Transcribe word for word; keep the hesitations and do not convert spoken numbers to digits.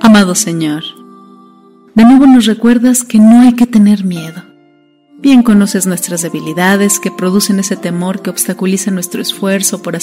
Amado Señor, de nuevo nos recuerdas que no hay que tener miedo. Bien conoces nuestras debilidades que producen ese temor que obstaculiza nuestro esfuerzo por